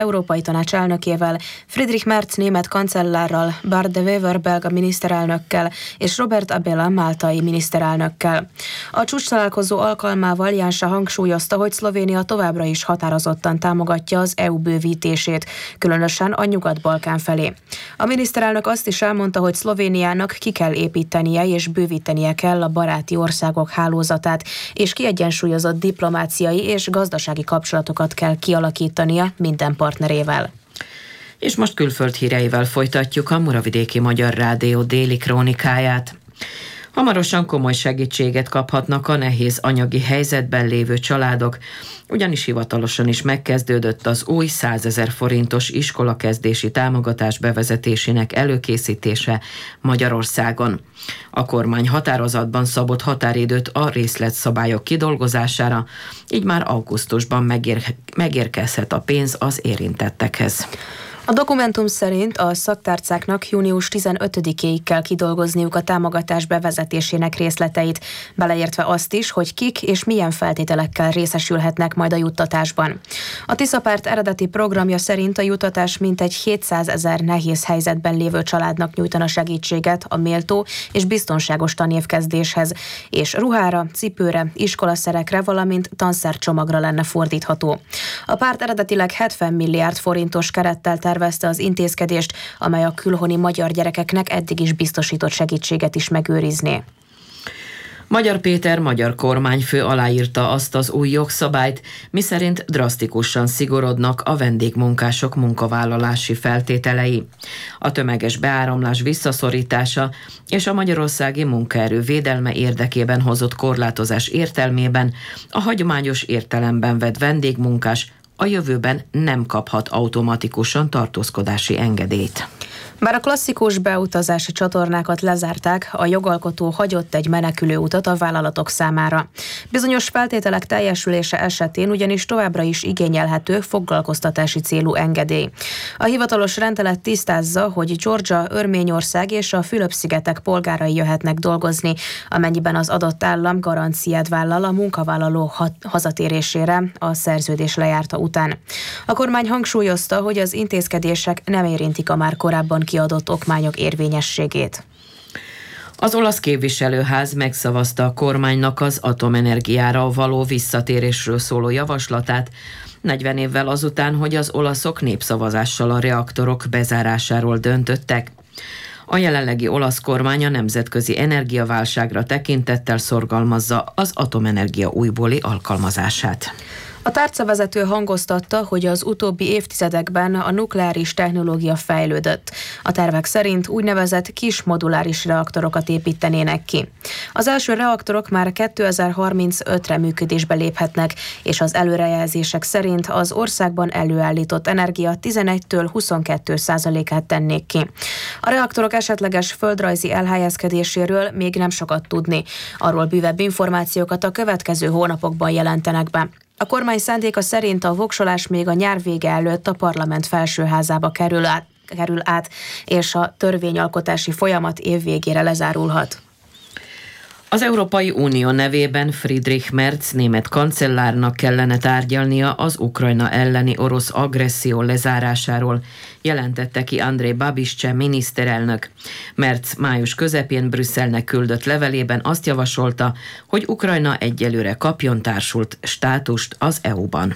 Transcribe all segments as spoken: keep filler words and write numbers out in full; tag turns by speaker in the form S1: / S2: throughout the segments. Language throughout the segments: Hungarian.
S1: Európai Tanács elnökével, Friedrich Merz német kancellárral, Bart de Wever belga miniszterelnökkel és Robert Abela máltai miniszterelnökkel. A csúcstalálkozó alkalmával Janša hangsúlyozta, hogy Szlovénia továbbra is határozottan támogatja az é u bővítését, különösen a Nyugat-Balkán felé. A miniszterelnök azt is elmondta, hogy Szlovéniának ki kell építenie és bővítenie kell a baráti országok hálózatát, és kiegyensúlyozott diplomáciai és gazdasági kapcsolatokat kell kialakítania minden partnerével.
S2: És most külföld híreivel folytatjuk a Muravidéki Magyar Rádió déli krónikáját. Hamarosan komoly segítséget kaphatnak a nehéz anyagi helyzetben lévő családok, ugyanis hivatalosan is megkezdődött az új százezer forintos iskolakezdési támogatás bevezetésének előkészítése Magyarországon. A kormány határozatban szabott határidőt a részletszabályok kidolgozására, így már augusztusban megér- megérkezhet a pénz az érintettekhez.
S1: A dokumentum szerint a szaktárcáknak június tizenötödikéig kell kidolgozniuk a támogatás bevezetésének részleteit, beleértve azt is, hogy kik és milyen feltételekkel részesülhetnek majd a juttatásban. A Tiszapárt eredeti programja szerint a juttatás mintegy hétszázezer nehéz helyzetben lévő családnak nyújtana segítséget a méltó és biztonságos tanévkezdéshez, és ruhára, cipőre, iskolaszerekre, valamint tanszercsomagra lenne fordítható. A párt eredetileg hetven milliárd forintos kerettel tervezte az intézkedést, amely a külhoni magyar gyerekeknek eddig is biztosított segítséget is megőrizné.
S2: Magyar Péter magyar kormányfő aláírta azt az új jogszabályt, miszerint drasztikusan szigorodnak a vendégmunkások munkavállalási feltételei. A tömeges beáramlás visszaszorítása és a magyarországi munkaerő védelme érdekében hozott korlátozás értelmében a hagyományos értelemben vett vendégmunkás a jövőben nem kaphat automatikusan tartózkodási engedélyt.
S1: Bár a klasszikus beutazási csatornákat lezárták, a jogalkotó hagyott egy menekülő utat a vállalatok számára. Bizonyos feltételek teljesülése esetén ugyanis továbbra is igényelhető foglalkoztatási célú engedély. A hivatalos rendelet tisztázza, hogy Georgia, Örményország és a Fülöp-szigetek polgárai jöhetnek dolgozni, amennyiben az adott állam garanciát vállal a munkavállaló ha- hazatérésére a szerződés lejárta után. A kormány hangsúlyozta, hogy az intézkedések nem érintik a már korábban kiadott okmányok érvényességét.
S2: Az olasz képviselőház megszavazta a kormánynak az atomenergiára való visszatérésről szóló javaslatát, negyven évvel azután, hogy az olaszok népszavazással a reaktorok bezárásáról döntöttek. A jelenlegi olasz kormány a nemzetközi energiaválságra tekintettel szorgalmazza az atomenergia újbóli alkalmazását.
S1: A tárcavezető hangoztatta, hogy az utóbbi évtizedekben a nukleáris technológia fejlődött. A tervek szerint úgynevezett kis moduláris reaktorokat építenének ki. Az első reaktorok már kétezer-harmincötre működésbe léphetnek, és az előrejelzések szerint az országban előállított energia tizenegytől huszonkettő százalékát tennék ki. A reaktorok esetleges földrajzi elhelyezkedéséről még nem sokat tudni. Arról bővebb információkat a következő hónapokban jelentenek be. A kormány szándéka szerint a voksolás még a nyár vége előtt a parlament felsőházába kerül át, kerül át, és a törvényalkotási folyamat év végére lezárulhat.
S2: Az Európai Unió nevében Friedrich Merz német kancellárnak kellene tárgyalnia az Ukrajna elleni orosz agresszió lezárásáról, jelentette ki Andrej Babis cseh miniszterelnök. Merz május közepén Brüsszelnek küldött levelében azt javasolta, hogy Ukrajna egyelőre kapjon társult státust az é u-ban.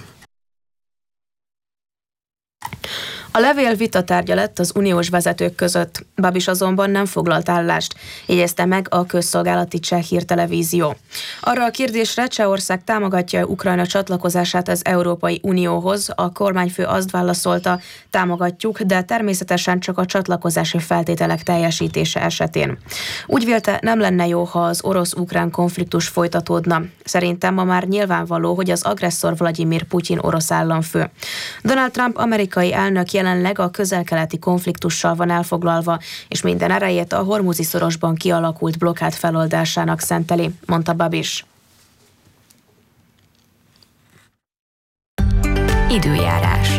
S1: A levél vitatárgya lett az uniós vezetők között. Babis azonban nem foglalt állást, jegyezte meg a közszolgálati cseh hírtelevízió. Arra a kérdésre, Csehország támogatja Ukrajna csatlakozását az Európai Unióhoz, a kormányfő azt válaszolta, támogatjuk, de természetesen csak a csatlakozási feltételek teljesítése esetén. Úgy vélte, nem lenne jó, ha az orosz-ukrán konfliktus folytatódna. Szerintem ma már nyilvánvaló, hogy az agresszor Vladimir Putyin orosz államfő. Donald Trump amerikai elnök jelenleg a közel-keleti konfliktussal van elfoglalva, és minden erejét a Hormuzi szorosban kialakult blokkád feloldásának szenteli, mondta Babis.
S3: Időjárás.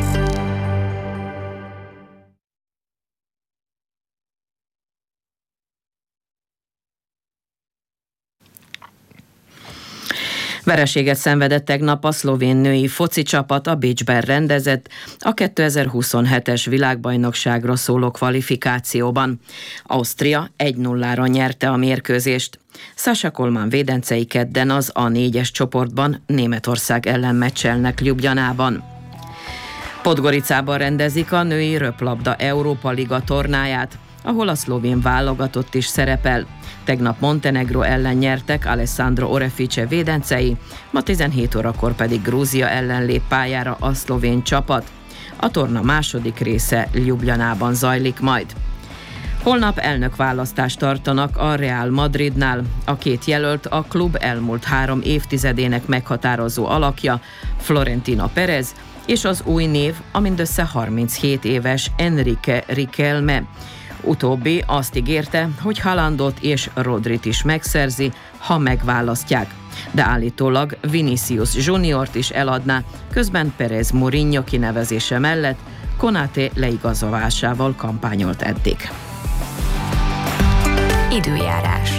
S2: Vereséget szenvedett tegnap a szlovén női foci csapat a Bécsben rendezett a kétezer-huszonhetes világbajnokságra szóló kvalifikációban. Ausztria egy nullára nyerte a mérkőzést. Sasha Kolman védencei kedden az á négyes csoportban Németország ellen meccselnek Ljubljanában. Podgoricában rendezik a női röplabda Európa Liga tornáját, ahol a szlovén válogatott is szerepel. Tegnap Montenegro ellen nyertek Alessandro Orefice védencei, ma tizenhét órakor pedig Grúzia ellen lép pályára a szlovén csapat. A torna második része Ljubljanában zajlik majd. Holnap elnökválasztást tartanak a Real Madridnál. A két jelölt a klub elmúlt három évtizedének meghatározó alakja, Florentino Pérez, és az új név a mindössze harminchét éves Enrique Riquelme. Utóbbi azt ígérte, hogy Haalandot és Rodrit is megszerzi, ha megválasztják. De állítólag Vinicius Juniort is eladná, közben Pérez Mourinho kinevezése mellett Konaté leigazolásával kampányolt eddig.
S1: Időjárás.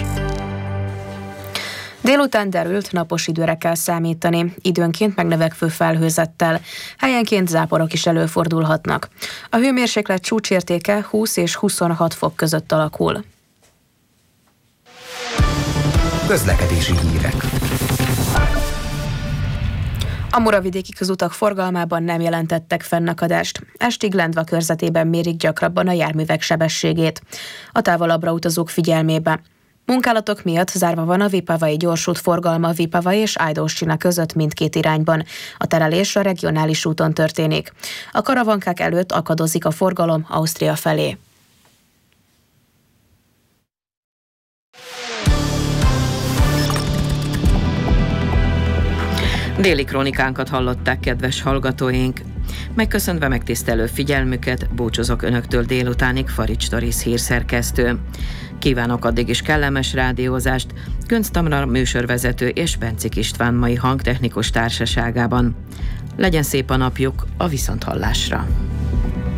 S1: Délután derült, napos időre kell számítani, időnként megnövekvő felhőzettel, helyenként záporok is előfordulhatnak. A hőmérséklet csúcsértéke húsz és huszonhat fok között alakul.
S3: Közlekedési hírek.
S1: A muravidéki közutak forgalmában nem jelentettek fennakadást. Estig Lendva körzetében mérik gyakrabban a járművek sebességét. A távolabbra utazók figyelmébe. Munkálatok miatt zárva van a Vipavai gyorsút forgalma Vipava és Ajdóscsina között mindkét irányban. A terelés a regionális úton történik. A karavankák előtt akadozik a forgalom Ausztria felé.
S2: Déli krónikánkat hallották, kedves hallgatóink. Megköszönve megtisztelő figyelmüket, búcsúzok önöktől délutánig, Farics Doris hírszerkesztő. Kívánok addig is kellemes rádiózást, Gönc Tamara műsorvezető és Bencik István mai hangtechnikus társaságában. Legyen szép a napjuk, a viszonthallásra!